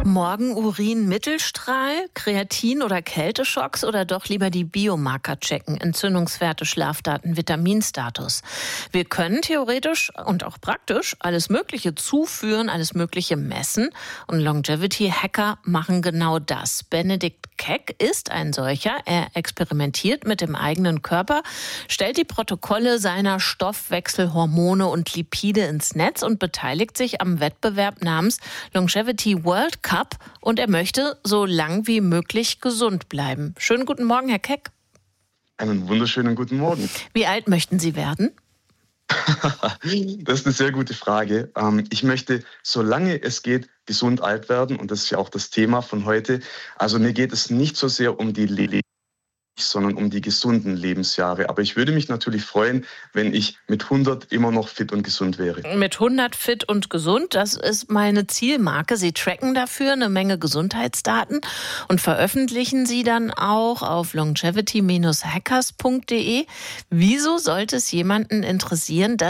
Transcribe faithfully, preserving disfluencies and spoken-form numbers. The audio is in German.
Morgenurin-Mittelstrahl, Kreatin- oder Kälteschocks oder doch lieber die Biomarker checken, Entzündungswerte, Schlafdaten, Vitaminstatus. Wir können theoretisch und auch praktisch alles Mögliche zuführen, alles Mögliche messen und Longevity-Hacker machen genau das. Benedikt Keck ist ein solcher. Er experimentiert mit dem eigenen Körper, stellt die Protokolle seiner Stoffwechselhormone und Lipide ins Netz und beteiligt sich am Wettbewerb namens Longevity World Cup. Und er möchte so lang wie möglich gesund bleiben. Schönen guten Morgen, Herr Keck. Einen wunderschönen guten Morgen. Wie alt möchten Sie werden? Das ist eine sehr gute Frage. Ich möchte, solange es geht, gesund alt werden. Und das ist ja auch das Thema von heute. Also mir geht es nicht so sehr um die Le- sondern um die gesunden Lebensjahre. Aber ich würde mich natürlich freuen, wenn ich mit hundert immer noch fit und gesund wäre. Mit hundert fit und gesund, das ist meine Zielmarke. Sie tracken dafür eine Menge Gesundheitsdaten und veröffentlichen sie dann auch auf longevity Bindestrich hackers Punkt de. Wieso sollte es jemanden interessieren, dass